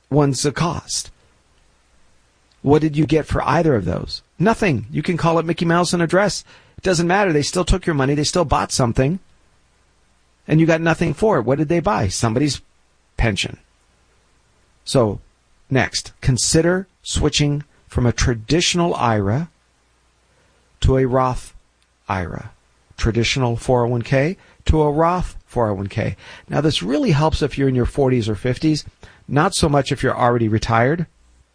one's a cost. What did you get for either of those? Nothing. You can call it Mickey Mouse and a dress. It doesn't matter. They still took your money. They still bought something. And you got nothing for it. What did they buy? Somebody's pension. So, next, consider switching from a traditional IRA to a Roth IRA. Traditional 401k to a Roth 401k. Now, this really helps if you're in your 40s or 50s. Not so much if you're already retired.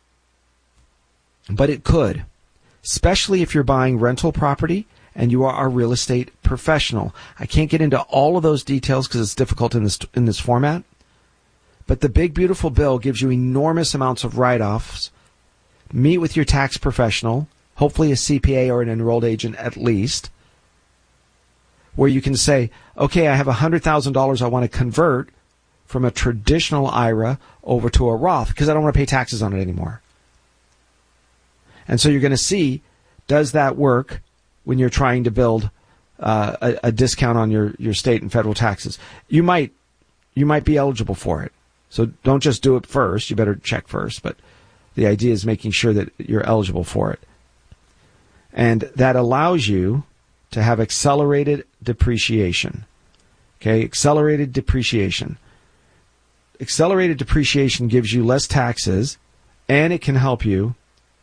But it could, especially if you're buying rental property and you are a real estate professional. I can't get into all of those details because it's difficult in this format. But the Big Beautiful Bill gives you enormous amounts of write-offs. Meet with your tax professional, hopefully a CPA or an enrolled agent at least, where you can say, okay, I have $100,000 I want to convert from a traditional IRA over to a Roth because I don't want to pay taxes on it anymore. And so you're going to see, does that work when you're trying to build a discount on your state and federal taxes? You might be eligible for it. So don't just do it first. You better check first. But the idea is making sure that you're eligible for it. And that allows you to have accelerated depreciation. Okay, accelerated depreciation. Accelerated depreciation gives you less taxes, and it can help you,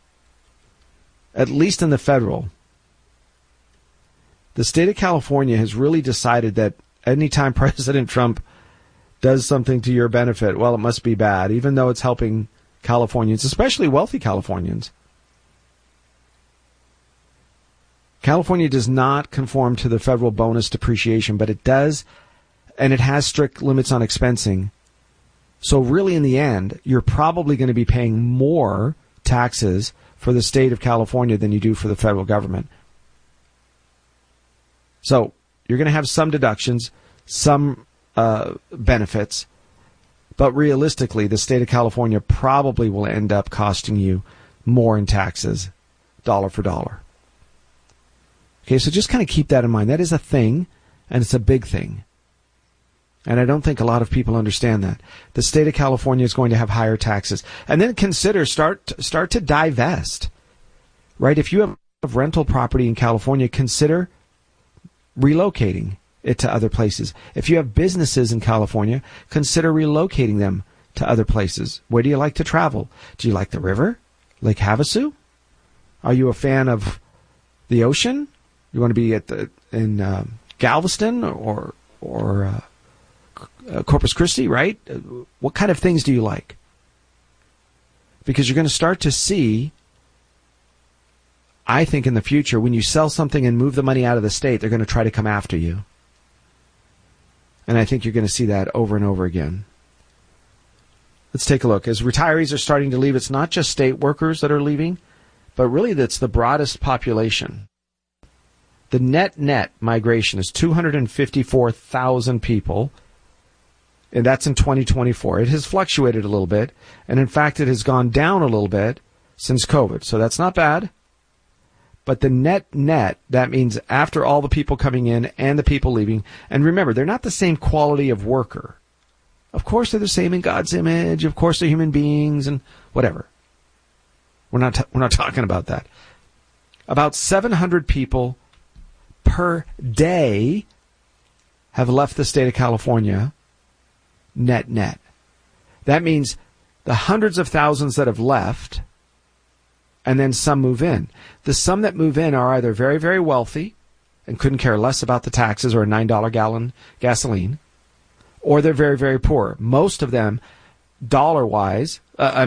at least in the federal. The state of California has really decided that anytime President Trump does something to your benefit, well, it must be bad, even though it's helping Californians, especially wealthy Californians. California does not conform to the federal bonus depreciation, but it does, and it has strict limits on expensing. So really, in the end, you're probably going to be paying more taxes for the state of California than you do for the federal government. So you're going to have some deductions, some benefits, but realistically, the state of California probably will end up costing you more in taxes, dollar for dollar. Okay, so just kind of keep that in mind. That is a thing, and it's a big thing. And I don't think a lot of people understand that. The state of California is going to have higher taxes. And then consider, start to divest. Right? If you have rental property in California, consider relocating it to other places. If you have businesses in California, consider relocating them to other places. Where do you like to travel? Do you like the river? Lake Havasu? Are you a fan of the ocean? You want to be in Galveston or Corpus Christi, right? What kind of things do you like? Because you're going to start to see, I think in the future, when you sell something and move the money out of the state, they're going to try to come after you. And I think you're going to see that over and over again. Let's take a look. As retirees are starting to leave, it's not just state workers that are leaving, but really that's the broadest population. The net migration is 254,000 people, and that's in 2024. It has fluctuated a little bit, and in fact, it has gone down a little bit since COVID, so that's not bad. But the net, that means after all the people coming in and the people leaving, and remember, they're not the same quality of worker. Of course, they're the same in God's image. Of course, they're human beings and whatever. We're not talking about that. About 700 people per day have left the state of California, net. That means the hundreds of thousands that have left, and then some move in. The some that move in are either very, very wealthy and couldn't care less about the taxes or a $9 gallon gasoline, or they're very, very poor. Most of them, number-wise,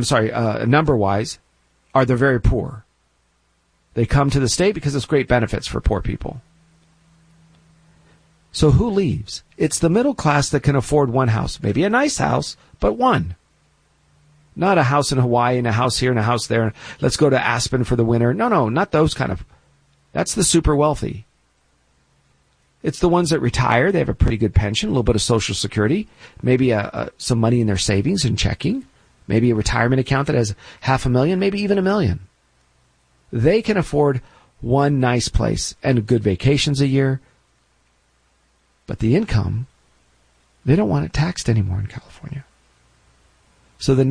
are they're very poor. They come to the state because it's great benefits for poor people. So who leaves? It's the middle class that can afford one house. Maybe a nice house, but one. Not a house in Hawaii and a house here and a house there. Let's go to Aspen for the winter. No, not those kind of. That's the super wealthy. It's the ones that retire. They have a pretty good pension, a little bit of Social Security, maybe some money in their savings and checking, maybe a retirement account that has $500,000, maybe even $1 million. They can afford one nice place and good vacations a year. But the income, they don't want it taxed anymore in California. So the